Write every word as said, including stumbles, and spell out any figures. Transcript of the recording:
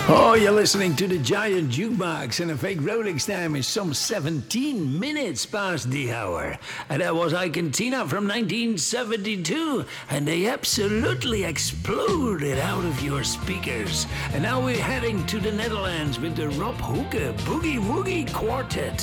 Oh, you're listening to the Giant Jukebox, and a fake Rolex time is some seventeen minutes past the hour. And that was Argentina from nineteen seventy-two, and they absolutely exploded out of your speakers. And now we're heading to the Netherlands with the Rob Hoeke Boogie Woogie Quartet.